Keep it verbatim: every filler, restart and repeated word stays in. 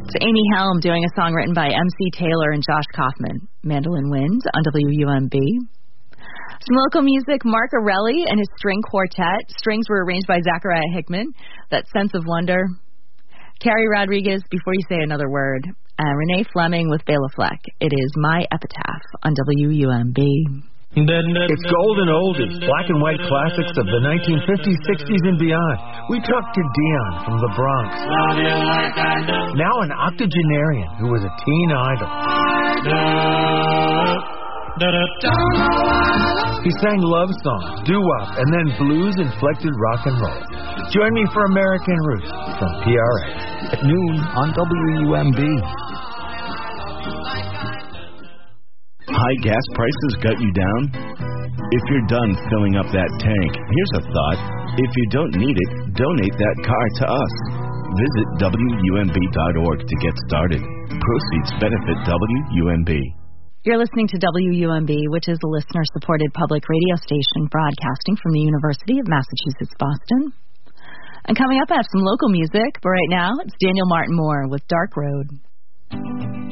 It's Amy Helm doing a song written by M C Taylor and Josh Kaufman. Mandolin Wind on W U M B. Some local music, Mark Arelli and his string quartet. Strings were arranged by Zachariah Hickman. That Sense of Wonder. Carrie Rodriguez, Before You Say Another Word. And Renee Fleming with Bela Fleck. It is My Epitaph on W U M B. It's golden oldies, black and white classics of the nineteen fifties, sixties, and beyond. We talked to Dion from the Bronx. Now an octogenarian who was a teen idol. He sang love songs, doo-wop, and then blues-inflected rock and roll. Join me for American Roots from P R X at noon on W U M B. High gas prices got you down? If you're done filling up that tank, here's a thought. If you don't need it, donate that car to us. Visit W U M B dot org to get started. Proceeds benefit W U M B. You're listening to W U M B, which is a listener-supported public radio station broadcasting from the University of Massachusetts, Boston. And coming up, I have some local music, but right now, it's Daniel Martin Moore with Dark Road.